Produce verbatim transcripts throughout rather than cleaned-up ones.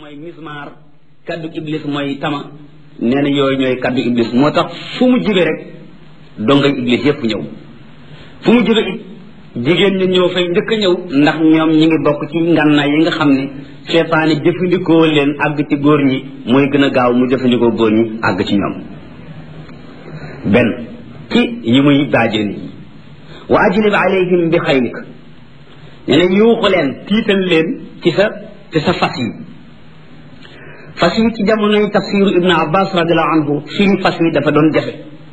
mooy mismaar kaddu iblis mooy tama nee na yooyu ñooy kaddu iblis moo tax fu mu jibe rek dongay iblis yépp ñëw fu mu jibe it jigéen ñi ñëw fay njëkk a ñëw ndax ñoom ñi ngi bokk ci ngànnaay yi nga xam ne seytaane jëfandikoo leen àgg ci góor ñi mooy gën a gaaw mu jëfandikoo góor ñi àgg ci ñoom benn ci yi muy daajee nit ñi wa ajlib alayhim bi xaylik ne ne yuuxu leen tiital leen ci sa ci sa fas yi fas yi ci jamonoy tafsiru ibnu abbas radiallahu anhu firi fas yi dafa doon jafe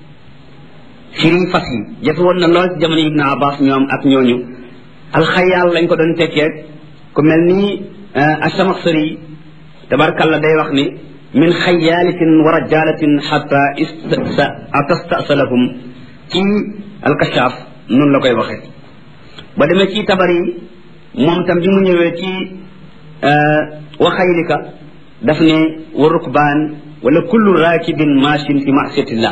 firi fas yi jafe woon na lool ci jamono ibnu abbas ñoom ak ñooñu alxayaal lañ ko doon tekkee ku mel ni asamaxsari tabarkalla day wax ni min xayaalatin wa rajalatin xata atastasalahum ci alkashaaf noonu la koy waxee ba demee ci tabar yi moom tam bi mu ñëwee ci waxaylika daf ne wa rukbaan wala kullu raakibin maachin fi maasiyatillah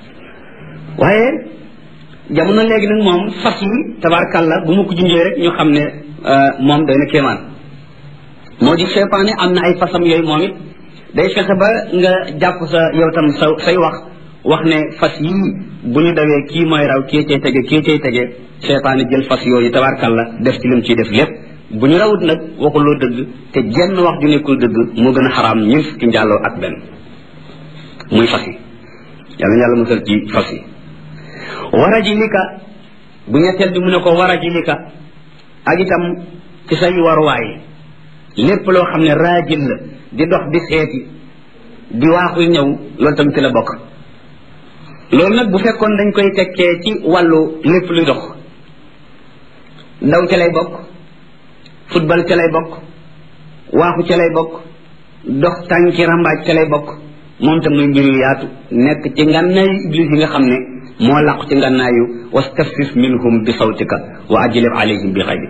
waaye jamono léegi nag moom fas yi tabarkalla bu ma ko junjee rek ñu xam ne moom day na kéemaan moo di seytaane am na ay fasam yooyu moom it day fexe ba nga jàpp sa yow tam sa say wax wax ne fas yii bu ñu dawee kii mooy raw kii cay tege kii cay tege seytaane jël fas yooyu tabarkalla def ci lim ciy def lépp bu ñu rawut nag waxuloo dëgg te jenn wax ju nekkul dëgg moo gën a xaraam ñun fukki njàlloo ak benn muy fas yi yàlla na yàlla musal ci fas yi warajilika bu ñetteel bi mu ne ko warajilika ak itam ci say waruwaay lépp loo xam ne raajil la di dox di seeti di waaxu ñëw loolu tam ci la bokk loolu nag bu fekkoon dañ koy tekkee ci wàllu lépp luy dox ndaw ca lay bokk football ca lay bokk waaxu ca lay bokk dox tànki rambaaj ca lay bokk moom tam muy mbir yu yaatu nekk ci ngànnaayu iblis yi nga xam ne moo làqu ci ngànnaayu wastafsis minhum bi sawtika wa ajlib alayhim bi xaybik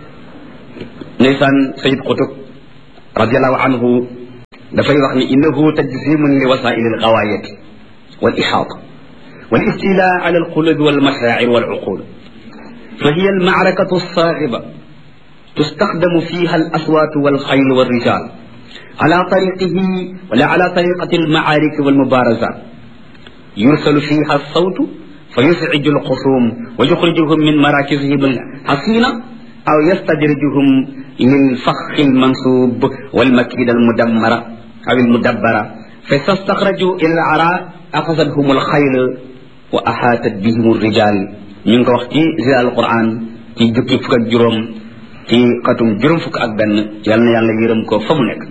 ndeysaan sayid qutub radiallahu anhu dafay wax ni innahu tajzimun li wasaili algawaayati wal ixaata wal istila ala alqulubi wal mashaacir wal uqul fa hiya almacrakatu alsaaxiba تستخدم فيها الأصوات والخيل والرجال على طريقه ولا على طريقة المعارك والمبارزات يرسل فيها الصوت فيزعج الخصوم ويخرجهم من مراكزهم الحصينة أو يستدرجهم للفخ المنصوب والمكيدة المدمرة أو المدبرة فاستخرجوا إلى العراء أخذتهم الخيل وأحاطت بهم الرجال من وقت زي القرآن في جبل فك جروم ci xatum juróom fukk ak benn yal na yàlla yërëm ko fa mu nekk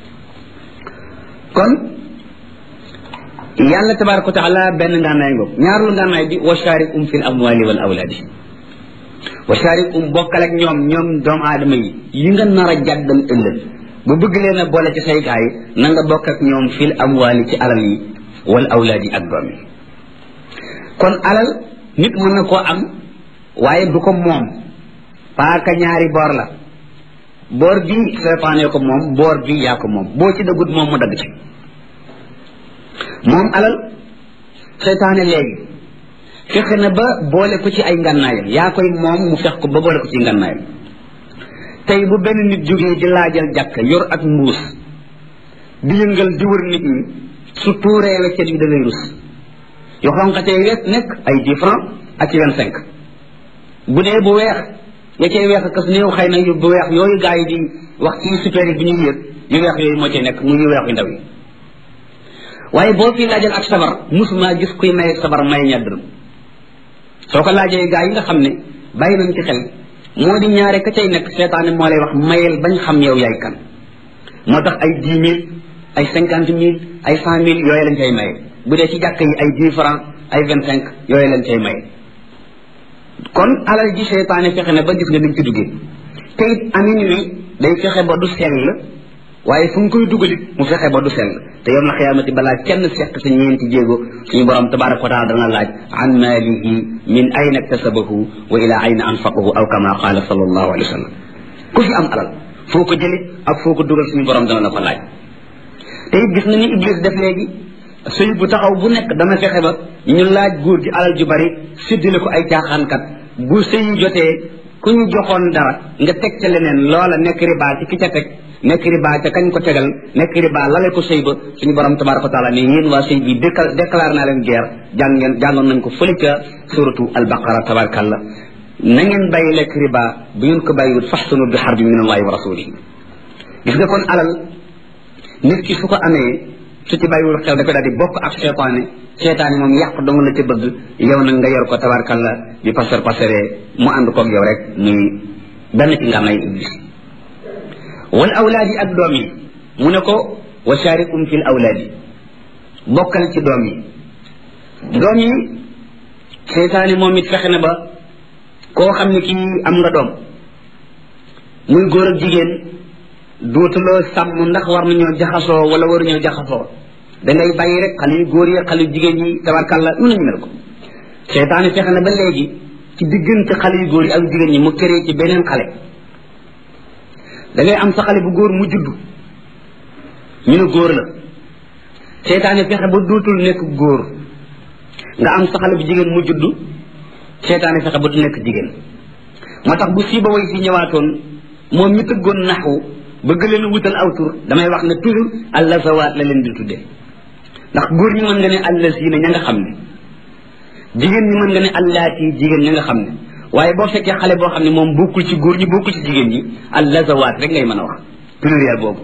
kon yàlla tabaraka wa taala benn ngànnaay ngoog ñaarul ngànnaay bi wa sharikum fil amwali wal awlaadi wa sharikum bokkal ak ñoom ñoom doomu aadama yi yi nga nar a jàddal ëllëg bu bëgg leen a boole ci say gaay na nga bokk ak ñoom fil amwali ci alal yi wal awlaadi ak doom yi kon alal nit mën na koo am waaye du ko moom paaka ñaari boor la boor bi seytaane ko moom boor bi yaa ko moom boo ci dëggut moom mu dagg ci moom alal seytaane léegi fexe na ba boole ko ci ay ngànnaayam yaa koy moom mu fex ko ba boole ko ci ngànnaayam tey bu benn nit jógee di laajal jàkk yor ak mbuus di yëngal di wër nit ñi su tuuree weccet yi da ngay rus yu xonqatee wet nekk ay dix francs ak ci vingt cinq bu dee bu weex ya cay weex kas néew xëy na yu bu weex yooyu gaa yi di wax ci super yi bi ñuy yëg yu weex yooyu moo cay nekk mu yu weex yu ndaw yi waaye boo fi laajal ak sabar musuma gis kuy may sabar may ñaar dërëm soo ko laajee gaa yi nga xam ne bàyyi nañ ci xel moo di ñaare ka cay nekk seetaane moo lay wax mayel bañ xam yow yaay kan moo tax ay dix mille ay cinquante mille ay cent mille yooyu lañ cay maye bu dee ci jàkk yi ay dix francs ay vingt cinq yooyu lañ cay maye kon alal ji seytaane fexe na ba gis nga dañ ci duggee te it amin wi day fexe ba du sell waaye fu mu koy dugalit mu fexe ba du sell te yawm al xiyaamati balaa kenn seq sa ñeenti jéego suñu borom tabaraka wa taala dana laaj an maalihi min ayna iktasabahu wa ila ayna anfaqahu aw kama qaala sallallahu alayhi wa sallam ku fi am alal foo ko jëlit ak foo ko dugal suñu borom dana la ko laaj te it gis na ni iblis def léegi sëy bu taxaw bu nekk dana fexe ba ñu laaj góor gi alal ju bari séddale ko ay caaxaankat bu sëy jotee ku ñu joxoon dara nga teg ca leneen loola nekk riba ci ki ca teg nekk riba ca kañ ko tegal nekk riba lale ko sëy ba suñu borom tabaraka wa taala ne yéen waa sëy bi déclaré naa leen guerre jàng ngeen jàngoon nañ ko fële ca suratu albaqara tabarakallah na ngeen bàyyi lekk riba bu ngeen ko bàyyiwut faxsanu bi xarbin min allahi wa rasulihi gis nga kon alal nit ki su ko amee su ci bàyyiwul xel da ko daal di bokk ak seetaane seetaane moom yàq dong la ca bëgg yow nag nga yor ko tabarakallah di pasar pasaree mu ànd koog yow rek muy benn ci nga may iblis wal awlaadi ak doom yi mu ne ko wa sharikum fil awlaadi bokkal ci doom yi doom yi seytaane moom it fexe na ba koo xam ne kii am nga doom muy góor ak jigéen dootuloo sàmm ndax war nañoo jaxasoo wala waruñoo jaxasoo dangay bàyyi rek xale yu góor yi xale yu jigéen yi tabarkàlla nu nañu mel ko seytaane fexe na ba léegi ci diggante xale yu góor yi ak jigéen ñi mu këree ci beneen xale da ngay am sa xale bu góor mu judd ñu ne góor la seytaane fexe ba dootul nekk góor nga am sa xale bu jigéen mu judd seytaane fexe ba du nekk jigéen moo tax bu siiba way si ñëwaatoon moom ñu tëggoon naxwu bëgg leen wutal aw tur damay wax ne toujours allazawaat la leen di tuddee ndax góor ñi mën nga ne allazina ña nga xam ne jigéen ñi mën nga ne allaati jigéen ña nga xam ne waaye boo fekkee xale boo xam ne moom bokkul ci góor ñi bokkul ci jigéen ñi allazawaat rek ngay mën a wax pluriel boobu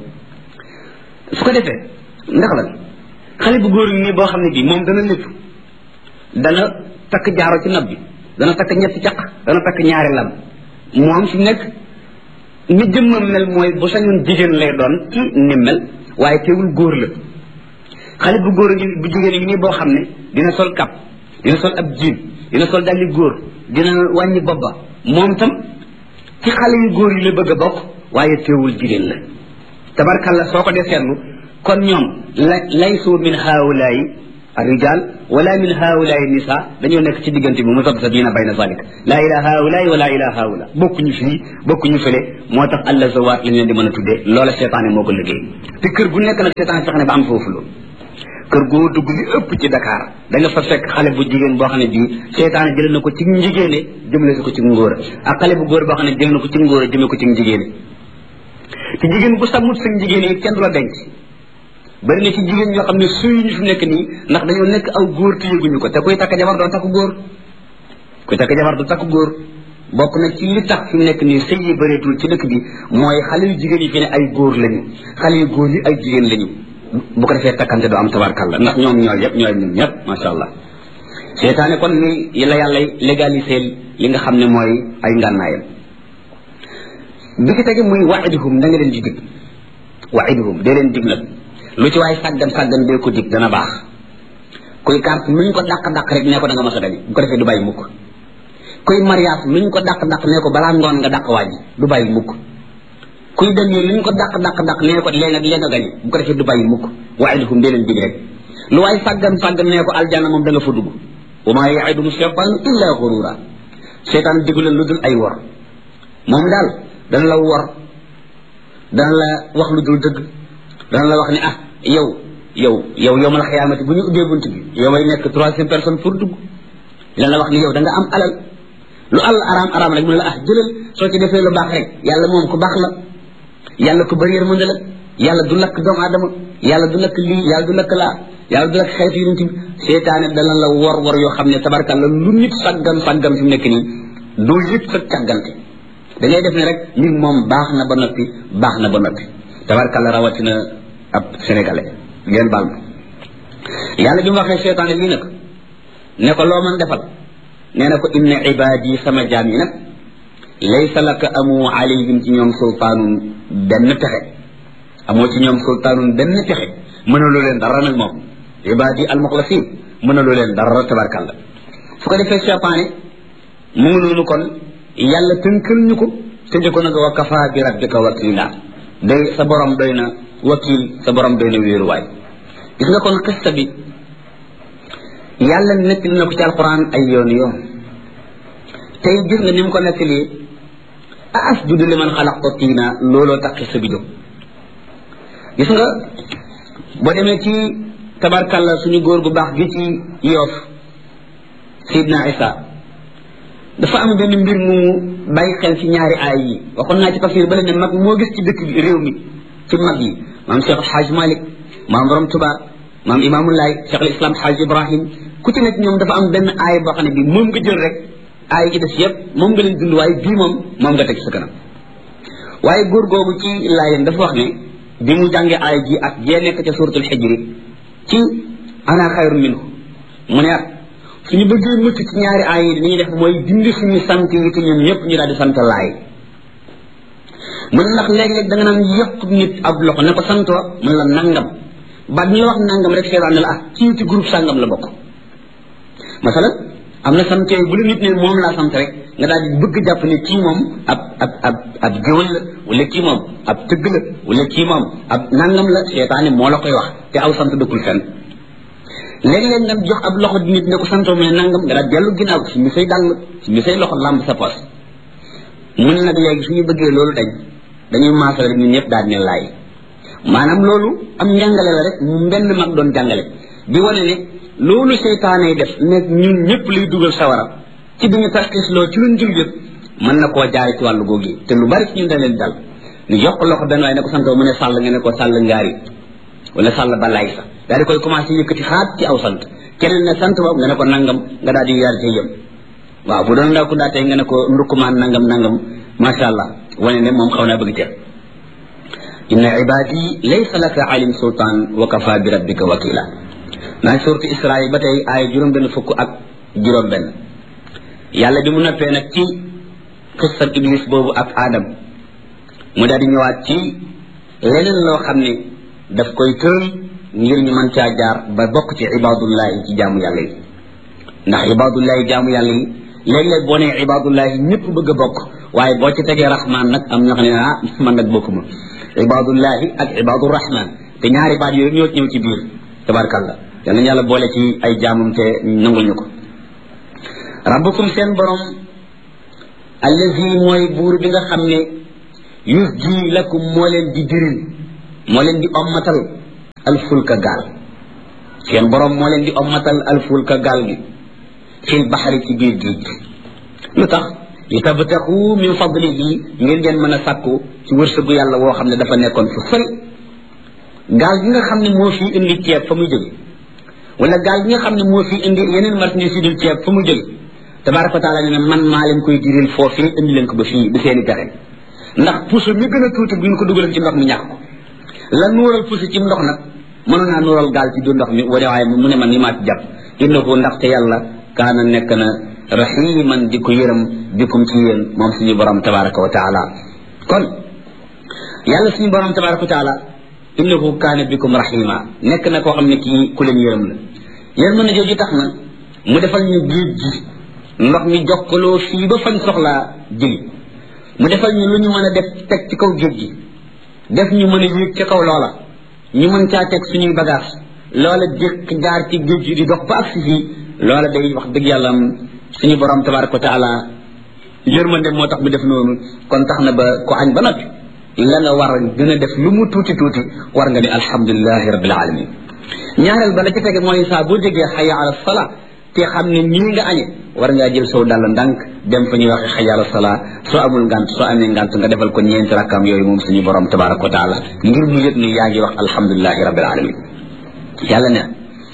su ko defee ndax la xale bu góor yi nii boo xam ne bii moom dana léttu dana takk jaaro ci nopp bi dana takk ñetti caq dana takk ñaari lam moom fi nekk ni jëmmam mel mooy bu sañoon jigéen lay doon ci ni mel waaye teewul góor la xale bu góor ngi bu jigéen ngi nii boo xam ne dina sol kap dina sol ab jiin dina sol dalli góor dina wàññi bobba moom tam ci xale yu góor yi la bëgg a bokk waaye teewul jigéen la tabarkalla soo ko dee seetlu kon ñoom la laysu min haawulaayi الرجال ولا من هؤلاء النساء dañoo nekk ci diggante bi mutabsabina bayna zalik la ila haula wala ila haula bokkuñu fii bokkuñu fële moo tax allah zawaat lañ leen di mën a tuddee loola seetaane moo ko liggéey te kër gu nekk nag seetaane fex ne ba am foofu loolu kër goo dugg li ëpp ci Dakar da nga fa fekk xale bu jigéen boo xam ne bii seetaane jël na ko ci njigéene jëmale ko ci ngóor ak xale bu góor boo xam ne jël na ko ci ngóor jëmee ko ci njigéene te jigéen bu sàmmut sa njigéene it kenn du la denc bari na ci jigéen ñoo xam ne suy ñu fi nekk nii ndax dañoo nekk aw góor te yëguñu ko te kuy takk jabar doo takk góor kuy takk jabar du takk góor bokk na ci li tax fi mu nekk nii sëy yi bëreetul ci dëkk bi mooy xale yu jigéen yi fi ne ay góor lañu xale yu góor yi ay jigéen lañu bu ko defee takkante du am tabarkalla ndax ñoom ñooy yëpp ñooy ñun ñëpp macha allah seetaane kon ni la yàlla légaliser li nga xam ne mooy ay ngànnaayam bi ki tege muy waiduhum da nga leen di dig waiduhum dee leen dig nag lu ci waay sàggan sàggan dee ko dig dana baax kuy carte luñ ko dàq-dàq rek nee ko da nga mas a dañu bu ko defee du bàyyi mukk kuy mariage luñ ko dàq-dàq nee ko balaa ngoon nga dàq wàññi du bàyyi mukk kuy dem yi luñ ko dàq-dàq-dàq nee ko léegi nag léegi nga gañi bu ko defee du bàyyi mukk waiduhum dee leen dig rek lu waay sàggan sàggan nee ko aljanna moom da nga fa dugg wa maa ya'iduhum shaytaanu illa ghurura seytaan digu leen lu dul ay wor moom daal dana la wor dana la wax lu dul dëgg dana la wax ne ah yow yow yow yow mal xiyaamati bu ñu ubbee bunt bi yow may nekk troisième personne pour dugg dana la wax ni yow da nga am alal lu alal araam araam rek mu ne la ah jëlal soo ci defee lu baax rek yàlla moom ku baax la yàlla ku bëri yërmande la yàlla du lakk doomu aadama yàlla du lakk lii yàlla du lakk laa yàlla du lakk xeetu yonent bi seetaane dana la wor wor yoo xam ne tabarkalla lu nit sàggan sàggan fi mu nekk nii doo yëpp sa càggante da ngay def ne rek nit moom baax na ba noppi baax na ba noppi tabarkalla rawatina ab sénégalais ngeen baal ma yàlla bi mu waxee seetaane lii nag ne ko loo mën defal nee na ko inna ibaadi sama jaam yi nag laysa laka amu alayhim ci ñoom sultaanun benn pexe amoo ci ñoom sultaanun benn pexe mënaloo leen dara nag moom ibaadi almuxlasin mënaloo leen dara tabarkalla su ko defee seetaane mu ngi noonu kon yàlla tënkal ñu ko tënk ko nag wa kafa bi rabbika wakila day sa borom doy na wakil sa borom doy na wéeruwaay gis nga kon xista bi yàlla nettali na ko ci alquran ay yoon yoon tey gis nga ni mu ko nettali a asjudu liman xalaqtu tiina looloo tax xista bi jóg gis nga boo demee ci tabarkalla suñu góor gu baax gi ci yoof sidna isa dafa am benn mbir mu bàyyi xel ci ñaari aay yi waxoon naa ci tafsir ba ne mag moo gis ci dëkk bi réew mi ci mag yi maam Cheikh Hadj Malick maam borom Tuubaa maam Imaamulaay Cheikh al Islam Hadj Ibrahim ku ci nekk ñoom dafa am benn aay boo xam ne bii moom nga jël rek aay yi des yëpp moom nga leen dund waaye bii moom moom nga teg sa kanam waaye góor googu ci laayeen dafa wax ne bi mu jàngee aay ji ak jee nekk ca suuratul Hijr ci ana xayrun minhu mu ne suñu bëggee mucc ci ñaari aay yi li ñuy def mooy dindi suñu sant yi te ñun ñëpp ñu daal di sant laay mun ndax léeg-léeg da nga naan yëpp nit ab loxo ne ko santoo mun la nangam baat ñu la wax nangam rek seetaan ne la ah ci ci groupe sàngam la bokk masalan am na sant yooyu bu la nit ne moom laa sant rek nga daal di bëgg jàpp ne kii moom ab ab ab ab géwël la wala kii moom ab tëgg la wala kii moom ab nangam la seetaane moo la koy wax te aw sant dëkkul fenn léeg-léeg nga jox ab loxo nit ne ko santoo mu ne nangam nga daal dellu ginnaaw si mi say dàll si mi say loxo làmb sa poos mun nag léegi suñu bëggee loolu dañ dañuy maasal rek ñun ñëpp daal ne laay maanaam loolu am njàngale la rek mu mbenn mag doon jàngale di wane ne loolu seytaane def ne ñun ñëpp luy dugal sawara ci duñu tarxisloo ci luñ jul yëpp mën na koo jaare ci wàllu googu te lu bari ci ñun da leen dal ñu jox ko loxo benn waaye ne ko santoo mu ne sàll nga ne ko sàll ngaari wala sàll balaay sa daal di koy commencé yëkkati xaat ci aw sant keneen ne sant boobu nga ne ko nangam nga daal di yaar ci yëm waaw bu doon ndaw ku daa tey nga ne ko ndukkumaan nangam nangam macha allah wane ne moom xaw naa bëgg teer inna ibadi laysa laka alim sultaan wa kafa bi rabbika wakila naa suurtu Israayil ba tey ay juróom benn fukk ak juróom benn yàlla bi mu noppee nag ci xissab iblis boobu ak Adam mu daal di ñëwaat ci leneen loo xam ne daf koy tëral ngir ñu mën caa jaar ba bokk ci ibadullahi ci jaamu yàlla yi ndax ibadullahi jaamu yàlla yi léeg-léeg boo nee ibadullahi ñëpp bëgg a bokk waaye boo ci tegee rahman nag am na xam ne ah man nag bokkuma ibadullahi ak ibadu rahman te ñaari baat yooyu ñoo ñëw ci biir tabarkàllah yàlla yàlla boole ci ay jaamam te nangul ñu ko rabbukum seen borom allazi mooy buur bi nga xam ne yusji lakum moo leen di diril moo leen di ommatal alfulka gaal seen borom moo leen di ommatal alfulka gaal gi fil baxari ci biir géej gi lu tax li tabtaxu min fadlihi ngir ngeen mën a sàkku ci wërsëgu yàlla woo xam ne dafa nekkoon fu sori gaal gi nga xam ne moo fi indi ceeb fa muy jóge wala gaal gi nga xam ne moo fi indi yeneen marchandise yi dul ceeb fa mu jóge tabaraka wa taala ne man maa leen koy diril foofu indi leen ko ba fii di seeni pexe ndax puso mi gën a tuuti bu ñu ko dugaleen ci ndox mi ñàkk ko la nuural puso ci ndox nag mënoon naa nuural gaal ci du ndox mi wane waaye mu ne man ni maa ci jàpp innahu ndaxte yàlla kaana nekk na rahiman di ko yërëm bikum ci yéen moom suñu borom tabaraka wa taala kon yàlla suñu borom tabaraka wa taala innahu kaana bikum rahima nekk na koo xam ne kii ku leen yërëm la yéen mën na jooju tax na mu defal ñu géej gi ndox mi jokkaloo fii ba fañ soxlaa jëli mu defal ñu lu ñu mën a def teg ci kaw géej gi def ñu mën a yéeg ca kaw loola ñu mën caa teg suñuy bagage loola jékk jaar ci géej gi di dox ba agsi fii loola day wax dëgg yàlla suñu borom tabaraka wa taala yërmande moo tax mu def noonu kon tax na ba ko añ ba noppi la nga war a gën a def lu mu tuuti tuuti war nga ni alhamdulilahi rabbil alamin ñaareel ba la ci tege mooy saa boo déggee xaya ala sala te xam ne nii nga añe war ngaa jël sow dàll ndànk dem fa ñuy waxe xaya ala sala soo amul ngant soo amee ngant nga defal ko ñeenti rakkaam yooyu moom suñu borom tabaraka wa taala ngir mu yëg ni yaa ngi wax alhamdulilahi rabbil alamin yàlla ne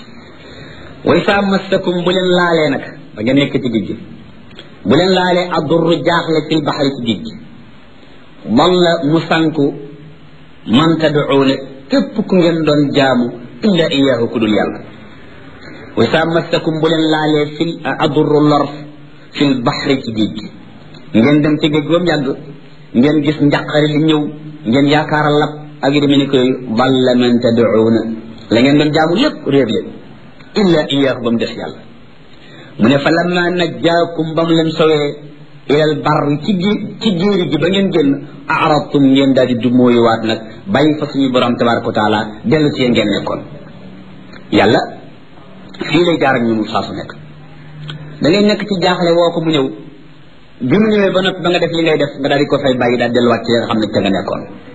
way saa massakum bu leen laalee nag ba nga nekk ci géej gi bu leen laalee addurru jaaxle fil baxari ci géej gi dalla mu sànku man tad'uuna képp ku ngeen doon jaamu illa iyaahu ku dul yàlla wa saa massakum bu leen laalee fil addurru lor fil baxri ci géej gi ngeen dem ci géej ba mu yàgg ngeen gis njaqari li ñëw ngeen yaakaar a lab ak yu demee ni koy dalla man tad'uuna la ngeen doon jaamu lépp réer leen illa iyaahu ba mu des yàlla mu ne fa lamma najjaakum ba mu leen sowee ilal barri ci gi ci jéeri gi ba ngeen génn aradtum ngeen daal di dumóoyuwaat nag bàyyi fa suñu borom tabaraka wa taala dellu ci yéen ngeen nekkoon yàlla fii lay jaar ak ñun saa su nekk da ngay nekk ci jaaxle woo ko mu ñëw bi mu ñëwee ba noppi ba nga def li ngay def nga daal di ko fay bàyyi daal delluwaat ci nga xam ne ca nga nekkoon